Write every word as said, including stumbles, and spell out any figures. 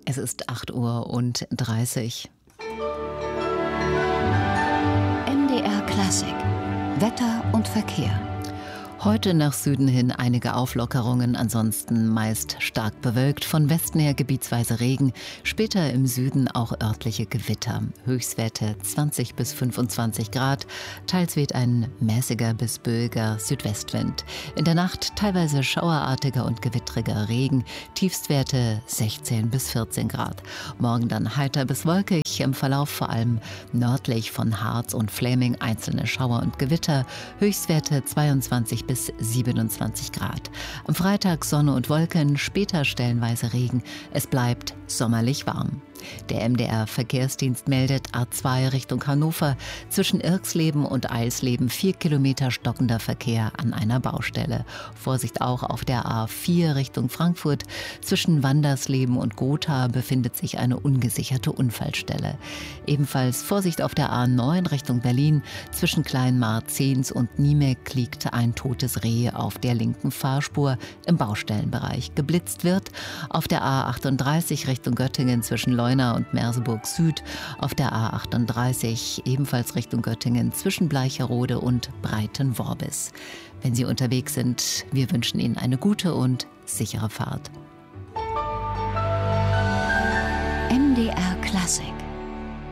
Es ist acht Uhr und dreißig. M D R Klassik. Wetter und Verkehr. Heute nach Süden hin einige Auflockerungen, ansonsten meist stark bewölkt, von Westen her gebietsweise Regen, später im Süden auch örtliche Gewitter. Höchstwerte zwanzig bis fünfundzwanzig Grad, teils weht ein mäßiger bis böiger Südwestwind. In der Nacht teilweise schauerartiger und gewittriger Regen, Tiefstwerte sechzehn bis vierzehn Grad. Morgen dann heiter bis wolkig, im Verlauf vor allem nördlich von Harz und Fläming einzelne Schauer und Gewitter, Höchstwerte zweiundzwanzig bis siebenundzwanzig Grad. Am Freitag Sonne und Wolken, später stellenweise Regen. Es bleibt sommerlich warm. Der M D R-Verkehrsdienst meldet A zwei Richtung Hannover, zwischen Irxleben und Eisleben vier Kilometer stockender Verkehr an einer Baustelle. Vorsicht auch auf der A vier Richtung Frankfurt, zwischen Wandersleben und Gotha befindet sich eine ungesicherte Unfallstelle. Ebenfalls Vorsicht auf der A neun Richtung Berlin, zwischen Kleinmarzens und Niemek liegt ein totes Reh auf der linken Fahrspur im Baustellenbereich. Geblitzt wird auf der A achtunddreißig Richtung Göttingen zwischen Leuna und Merseburg Süd, auf der A achtunddreißig ebenfalls Richtung Göttingen zwischen Bleicherode und Breitenworbis. Wenn Sie unterwegs sind, wir wünschen Ihnen eine gute und sichere Fahrt. M D R Klassik.